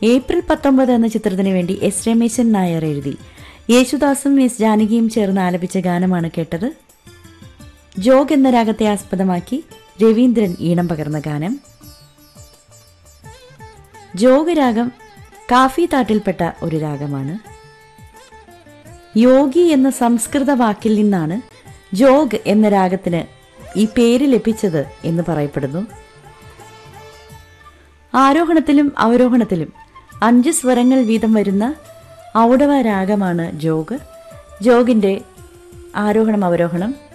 April 19 എന്ന ചിത്രത്തിന് വേണ്ടി എസ് രമേശൻ നായർ എഴുതി യേശുദാസും എസ് ജാനകിയും ചേർന്ന് ആലപിച്ച ഗാനമാണ് കേട്ടത്. ജോഗ് എന്ന രാഗത്തെ ആസ്പദമാക്കി രവീന്ദ്രൻ ഈണം പകർന്ന ഗാനം. ജോഗ് രാഗം കാഫി താട്ടിൽപ്പെട്ട ഒരു രാഗമാണ്. യോഗി എന്ന സംസ്കൃത വാക്കിൽ നിന്നാണ് ജോഗ് എന്ന രാഗത്തിന് ഈ പേര് ലഭിച്ചത് എന്ന് പറയപ്പെടുന്നു. ആരോഹണത്തിലും അവരോഹണത്തിലും 5 സ്വരങ്ങൾ വീതം വരുന്ന ഔഡവ രാഗമാണ് ജോഗ്. ജോഗിന്റെ ആരോഹണം അവരോഹണം